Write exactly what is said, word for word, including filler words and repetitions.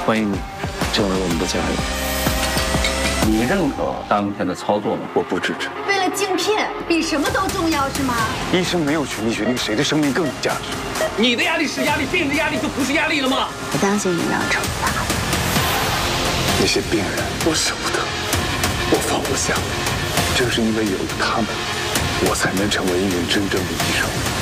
欢迎你成为我们的家人。 你认可当前的操作吗？ 我不支持。 为了镜片，比什么都重要是吗？ 医生没有权利决定谁的生命更有价值。 你的压力是压力，病人的压力就不是压力了吗？ 我当心你们要惩罚那些病人，我舍不得，我放不下。正是因为有了他们，我才能成为一名真正的医生。